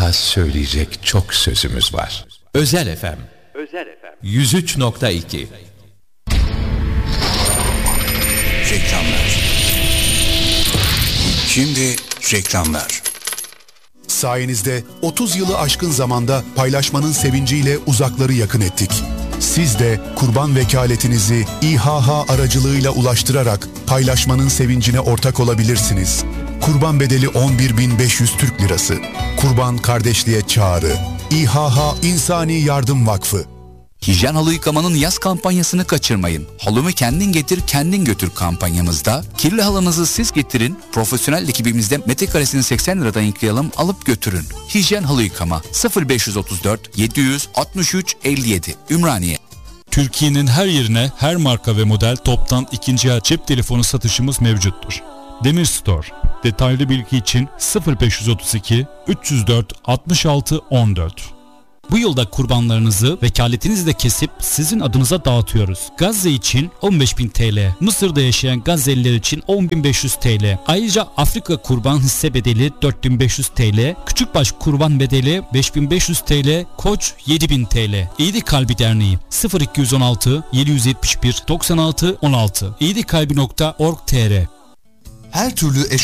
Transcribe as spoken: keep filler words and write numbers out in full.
Daha söyleyecek çok sözümüz var. Özel F M. Özel F M. yüz üç nokta iki. Reklamlar. Şimdi reklamlar. Sayenizde otuz yılı aşkın zamanda paylaşmanın sevinciyle uzakları yakın ettik. Siz de kurban vekaletinizi İHH aracılığıyla ulaştırarak paylaşmanın sevincine ortak olabilirsiniz. Kurban bedeli on bir bin beş yüz Türk Lirası. Kurban kardeşliğe çağrı. İHH İnsani Yardım Vakfı. Hijyen halı yıkamanın yaz kampanyasını kaçırmayın. Halımı kendin getir, kendin götür kampanyamızda kirli halınızı siz getirin, profesyonel ekibimizde metrekaresini seksen liradan yıkayalım, alıp götürün. Hijyen halı yıkama sıfır beş otuz dört yedi yüz altmış üç elli yedi Ümraniye. Türkiye'nin her yerine her marka ve model toptan ikinci el cep telefonu satışımız mevcuttur. Demir Store. Detaylı bilgi için sıfır beş otuz iki üç yüz dört altmış altı on dört. Bu yılda kurbanlarınızı vekaletinizle kesip sizin adınıza dağıtıyoruz. Gazze için on beş bin TL, Mısır'da yaşayan Gazze'liler için on bin beş yüz TL. Ayrıca Afrika kurban hisse bedeli dört bin beş yüz TL, Küçükbaş kurban bedeli beş bin beş yüz TL, Koç yedi bin TL. İyilik Kalbi Derneği sıfır iki on altı yedi yüz yetmiş bir doksan altı on altı iyilikkalbi nokta org nokta tr. Her türlü